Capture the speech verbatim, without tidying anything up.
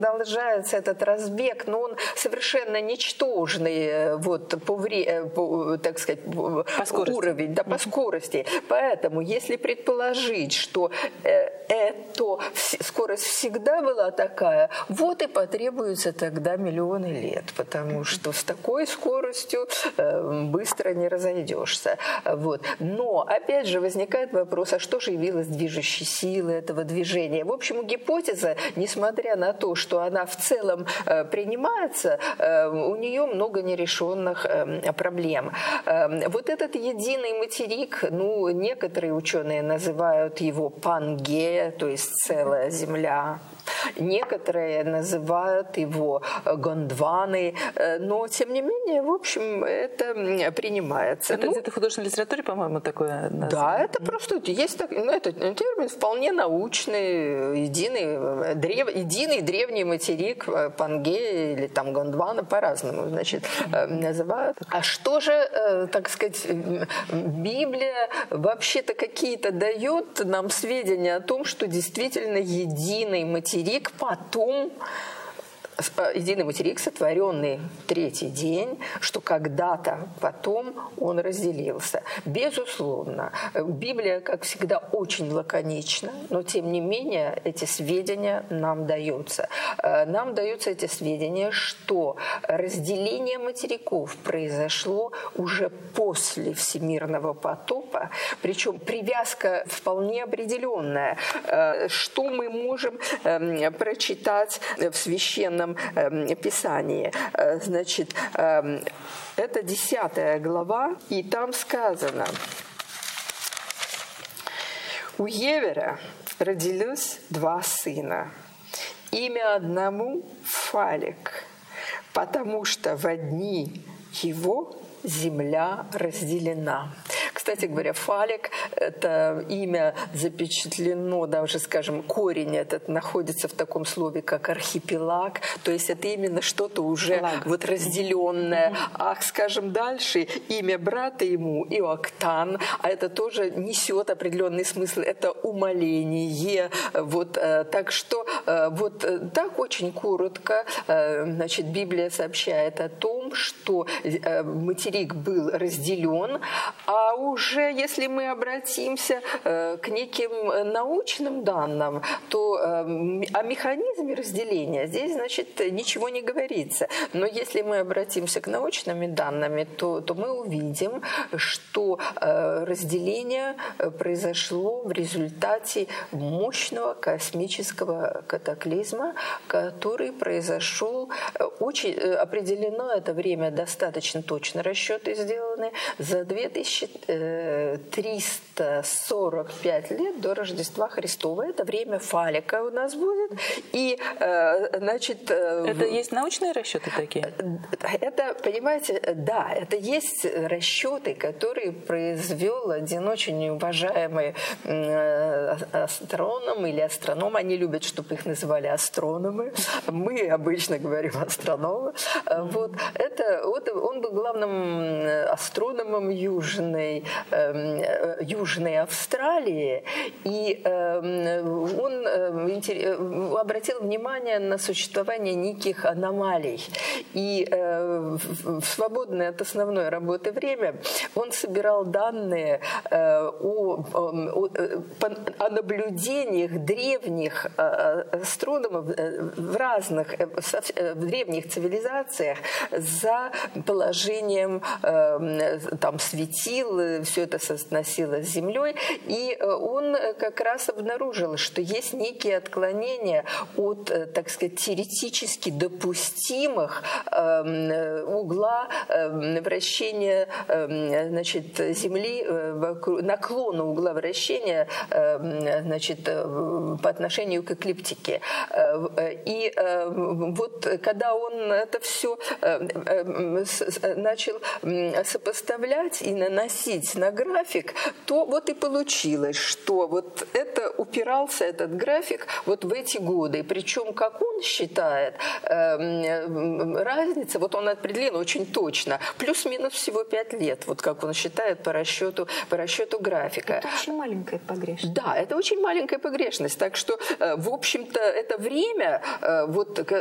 Продолжается этот разбег, но он совершенно ничтожный, вот, по, вре, по, так сказать, по уровень, да, по скорости. Поэтому, если предположить, что э, эта скорость всегда была такая, вот и потребуется тогда миллионы лет, потому что с такой скоростью э, быстро не разойдешься. Вот. Но, опять же, возникает вопрос, а что же явилось движущей силой этого движения? В общем, гипотеза, несмотря на то, что что она в целом э, принимается, э, у нее много нерешенных э, проблем. Э, вот этот единый материк, ну, некоторые ученые называют его Пангея, то есть целая земля. Некоторые называют его Гондваной, но, тем не менее, в общем, это принимается. Это ну, где-то в художественной литературе, по-моему, такое название? Да, это просто есть так, ну, это термин вполне научный, единый, древ, единый древний материк Пангея или там Гондвана по-разному, значит, называют. А что же, так сказать, Библия вообще-то какие-то дает нам сведения о том, что действительно единый материк потом... единый материк, сотворенный третий день, что когда-то потом он разделился. Безусловно, Библия, как всегда, очень лаконична, но тем не менее эти сведения нам даются. Нам даются эти сведения, что разделение материков произошло уже после всемирного потопа, причем привязка вполне определенная. Что мы можем прочитать в священном Писании. Значит, это десятая глава, и там сказано: у Евера родилось два сына. Имя одному Фалек, потому что в дни его земля разделена. Кстати говоря, Фалек – это имя запечатлено, даже, скажем, корень этот находится в таком слове, как архипелаг, то есть это именно что-то уже Лаг. вот разделенное. Mm-hmm. А, скажем, дальше имя брата ему Иоктан, а это тоже несет определенный смысл, это умоление. Вот, так что вот так очень коротко, значит, Библия сообщает о том, что материк был разделен, а уже если мы обратимся э, к неким научным данным, то э, о механизме разделения здесь, значит, ничего не говорится. Но если мы обратимся к научным данным, то, то мы увидим, что э, разделение произошло в результате мощного космического катаклизма, который произошел очень определено, это время достаточно точно, расчеты сделаны, за две тысячи триста сорок пять лет до Рождества Христова. Это время Фалика у нас будет. И, значит... Это есть научные расчеты такие? Это, понимаете, да, это есть расчеты, которые произвел один очень уважаемый астроном или астроном. Они любят, чтобы их называли астрономы. Мы обычно говорим астрономы. Вот. Это, вот он был главным астрономом Южной, э, Южной Австралии, и э, он э, обратил внимание на существование неких аномалий. И э, в свободное от основной работы время он собирал данные э, о, о, о наблюдениях древних астрономов в разных в древних цивилизациях за положением э, там светил, все это соотносилось с Землей, и он как раз обнаружил, что есть некие отклонения от, так сказать, теоретически допустимых э, угла э, вращения э, значит, Земли, э, наклона угла вращения э, значит, э, по отношению к эклиптике. Э, и э, вот когда он это все э, э, с, начал сопоставлять и наносить переносить на график, то вот и получилось, что вот это упирался этот график вот в эти годы. Причем, как он считает, разница, вот он определил очень точно, плюс-минус всего пять лет, вот как он считает по расчету, по расчету графика. Это очень маленькая погрешность. Да, это очень маленькая погрешность. Так что, в общем-то, это время, вот